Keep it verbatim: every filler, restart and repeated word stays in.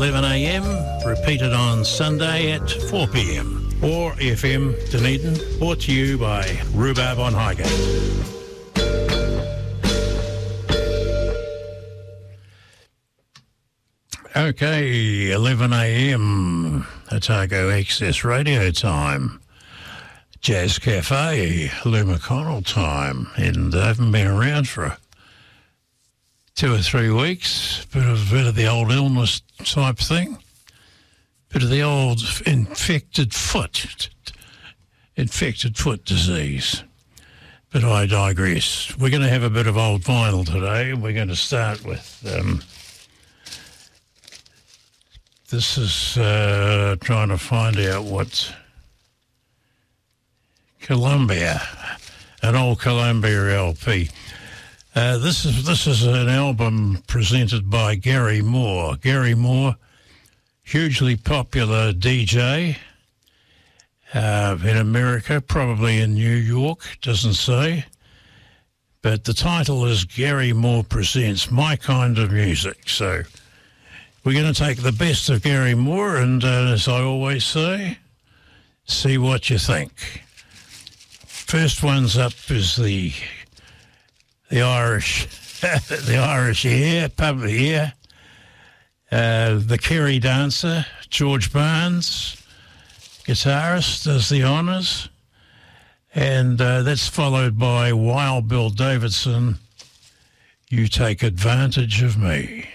eleven a m, repeated on Sunday at four p m. Or F M Dunedin, brought to you by Rhubarb on Highgate. Okay, eleven a m, Otago Access Radio time. Jazz Cafe, Lou McConnell time, and I haven't been around for two or three weeks. Bit of, bit of the old illness type thing. Bit of the old infected foot, infected foot disease. But I digress. We're going to have a bit of old vinyl today. We're going to start with, um, this is uh, trying to find out what Columbia, an old Columbia L P. Uh, this is this is an album presented by Gary Moore. Gary Moore, hugely popular D J uh, in America, probably in New York, doesn't say. But the title is Gary Moore Presents My Kind of Music. So we're going to take the best of Gary Moore and, uh, as I always say, see what you think. First one's up is the the Irish, the Irish Air, pub here. Uh, the Kerry dancer, George Barnes, guitarist, does the honours. And uh, that's followed by Wild Bill Davidson, You Take Advantage of Me.